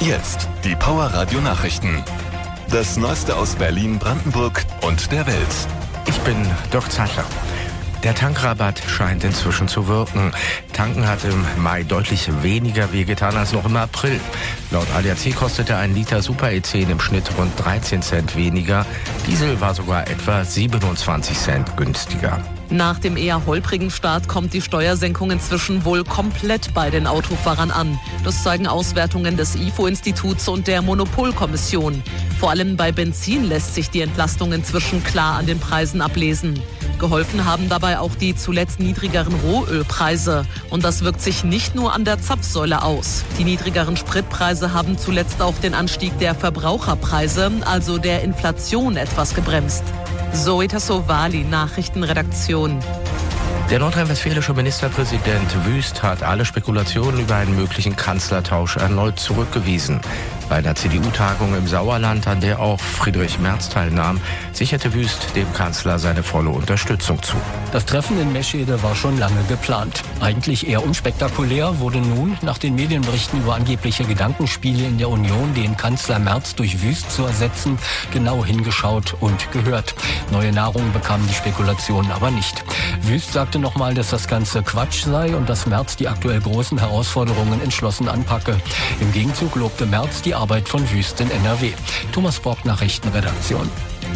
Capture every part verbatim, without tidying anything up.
Jetzt die Power Radio Nachrichten. Das Neueste aus Berlin, Brandenburg und der Welt. Ich bin Dirk Zeitler. Der Tankrabatt scheint inzwischen zu wirken. Tanken hat im Mai deutlich weniger wehgetan als noch im April. Laut A D A C kostete ein Liter Super E zehn im Schnitt rund dreizehn Cent weniger. Diesel war sogar etwa siebenundzwanzig Cent günstiger. Nach dem eher holprigen Start kommt die Steuersenkung inzwischen wohl komplett bei den Autofahrern an. Das zeigen Auswertungen des I F O-Instituts und der Monopolkommission. Vor allem bei Benzin lässt sich die Entlastung inzwischen klar an den Preisen ablesen. Geholfen haben dabei auch die zuletzt niedrigeren Rohölpreise. Und das wirkt sich nicht nur an der Zapfsäule aus. Die niedrigeren Spritpreise haben zuletzt auch den Anstieg der Verbraucherpreise, also der Inflation, etwas gebremst. Zoe Tassovali, Nachrichtenredaktion. Der nordrhein-westfälische Ministerpräsident Wüst hat alle Spekulationen über einen möglichen Kanzlertausch erneut zurückgewiesen. Bei einer C D U-Tagung im Sauerland, an der auch Friedrich Merz teilnahm, sicherte Wüst dem Kanzler seine volle Unterstützung zu. Das Treffen in Meschede war schon lange geplant. Eigentlich eher unspektakulär wurde nun, nach den Medienberichten über angebliche Gedankenspiele in der Union, den Kanzler Merz durch Wüst zu ersetzen, genau hingeschaut und gehört. Neue Nahrung bekamen die Spekulationen aber nicht. Wüst sagte nochmal, dass das Ganze Quatsch sei und dass Merz die aktuell großen Herausforderungen entschlossen anpacke. Im Gegenzug lobte Merz die Arbeit von Wüst in N R W. Thomas Bock, Nachrichtenredaktion.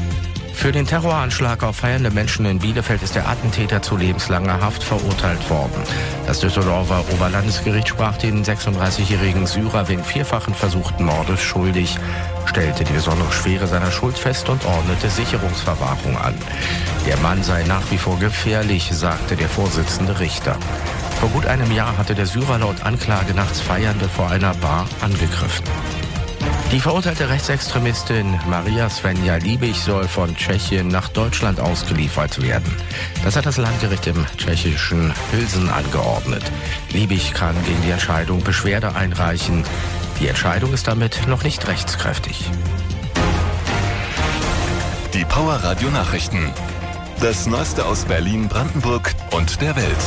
Für den Terroranschlag auf feiernde Menschen in Bielefeld ist der Attentäter zu lebenslanger Haft verurteilt worden. Das Düsseldorfer Oberlandesgericht sprach den sechsunddreißigjährigen Syrer wegen vierfachen versuchten Mordes schuldig, stellte die besondere Schwere seiner Schuld fest und ordnete Sicherungsverwahrung an. Der Mann sei nach wie vor gefährlich, sagte der Vorsitzende Richter. Vor gut einem Jahr hatte der Syrer laut Anklage nachts Feiernde vor einer Bar angegriffen. Die verurteilte Rechtsextremistin Maria Svenja Liebig soll von Tschechien nach Deutschland ausgeliefert werden. Das hat das Landgericht im tschechischen Pilsen angeordnet. Liebig kann gegen die Entscheidung Beschwerde einreichen. Die Entscheidung ist damit noch nicht rechtskräftig. Die Power Radio Nachrichten. Das Neueste aus Berlin, Brandenburg und der Welt.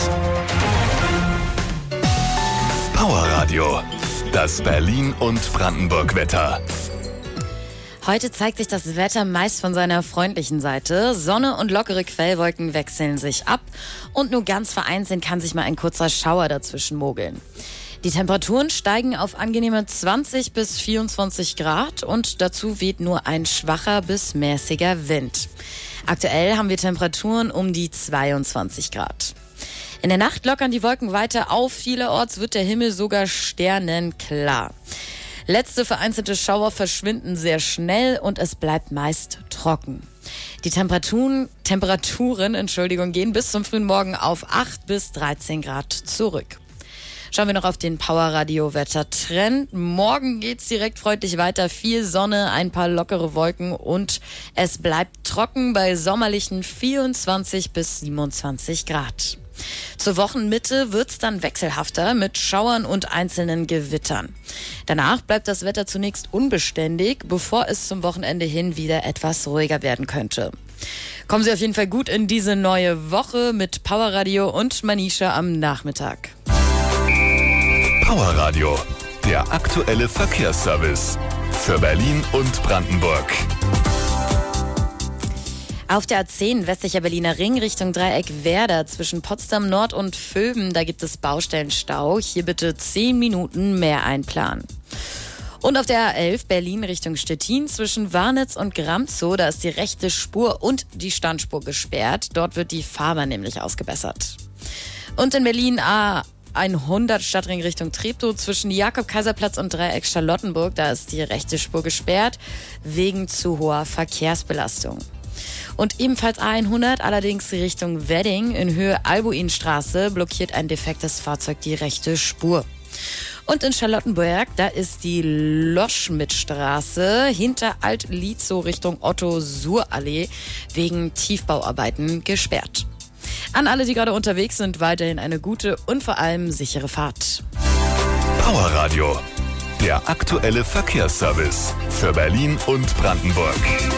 Power Radio. Das Berlin- und Brandenburg-Wetter. Heute zeigt sich das Wetter meist von seiner freundlichen Seite. Sonne und lockere Quellwolken wechseln sich ab und nur ganz vereinzelt kann sich mal ein kurzer Schauer dazwischen mogeln. Die Temperaturen steigen auf angenehme zwanzig bis vierundzwanzig Grad und dazu weht nur ein schwacher bis mäßiger Wind. Aktuell haben wir Temperaturen um die zweiundzwanzig Grad. In der Nacht lockern die Wolken weiter auf. Vielerorts wird der Himmel sogar sternenklar. Letzte vereinzelte Schauer verschwinden sehr schnell und es bleibt meist trocken. Die Temperaturen, Temperaturen Entschuldigung, gehen bis zum frühen Morgen auf acht bis dreizehn Grad zurück. Schauen wir noch auf den Power-Radio-Wetter-Trend. Morgen geht's direkt freundlich weiter. Viel Sonne, ein paar lockere Wolken und es bleibt trocken bei sommerlichen vierundzwanzig bis siebenundzwanzig Grad. Zur Wochenmitte wird's dann wechselhafter mit Schauern und einzelnen Gewittern. Danach bleibt das Wetter zunächst unbeständig, bevor es zum Wochenende hin wieder etwas ruhiger werden könnte. Kommen Sie auf jeden Fall gut in diese neue Woche mit Power Radio und Manisha am Nachmittag. Power Radio, der aktuelle Verkehrsservice für Berlin und Brandenburg. Auf der A zehn westlicher Berliner Ring Richtung Dreieck Werder zwischen Potsdam Nord und Vöben, da gibt es Baustellenstau. Hier bitte zehn Minuten mehr einplanen. Und auf der A elf Berlin Richtung Stettin zwischen Warnitz und Gramzow, da ist die rechte Spur und die Standspur gesperrt. Dort wird die Fahrbahn nämlich ausgebessert. Und in Berlin A hundert Stadtring Richtung Treptow zwischen Jakob-Kaiser-Platz und Dreieck Charlottenburg, da ist die rechte Spur gesperrt wegen zu hoher Verkehrsbelastung. Und ebenfalls A hundert, allerdings Richtung Wedding in Höhe Albuinstraße, blockiert ein defektes Fahrzeug die rechte Spur. Und in Charlottenburg, da ist die Loschmidtstraße hinter Alt-Lietzow Richtung Otto-Suhr-Allee wegen Tiefbauarbeiten gesperrt. An alle, die gerade unterwegs sind, weiterhin eine gute und vor allem sichere Fahrt. Power Radio, der aktuelle Verkehrsservice für Berlin und Brandenburg.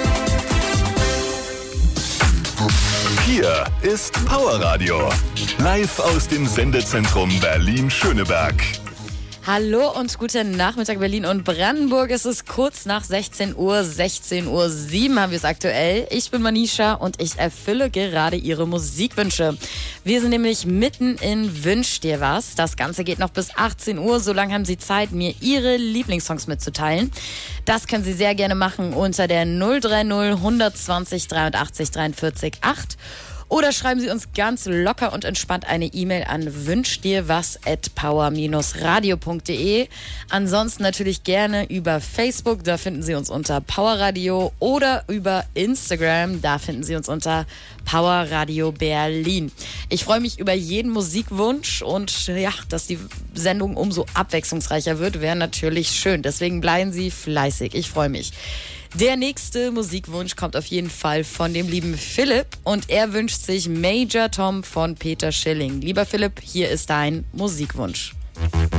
Hier ist Power Radio, live aus dem Sendezentrum Berlin-Schöneberg. Hallo und guten Nachmittag Berlin und Brandenburg. Es ist kurz nach sechzehn Uhr, sechzehn Uhr sieben haben wir es aktuell. Ich bin Manisha und ich erfülle gerade Ihre Musikwünsche. Wir sind nämlich mitten in Wünsch dir was. Das Ganze geht noch bis achtzehn Uhr. So lange haben Sie Zeit, mir Ihre Lieblingssongs mitzuteilen. Das können Sie sehr gerne machen unter der null drei null, hundertzwanzig, dreiundachtzig, dreiundvierzig, acht. Oder schreiben Sie uns ganz locker und entspannt eine E-Mail an wünschdirwas at power dash radio punkt de. Ansonsten natürlich gerne über Facebook, da finden Sie uns unter Powerradio, oder über Instagram, da finden Sie uns unter Powerradio Berlin. Ich freue mich über jeden Musikwunsch und ja, dass die Sendung umso abwechslungsreicher wird, wäre natürlich schön. Deswegen bleiben Sie fleißig. Ich freue mich. Der nächste Musikwunsch kommt auf jeden Fall von dem lieben Philipp und er wünscht sich Major Tom von Peter Schilling. Lieber Philipp, hier ist dein Musikwunsch.